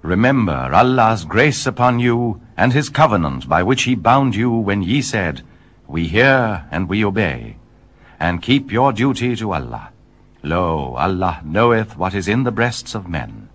Remember Allah's grace upon you, and his covenant by which he bound you when ye said, We hear and we obey. And keep your duty to Allah. Lo, Allah knoweth what is in the breasts of men.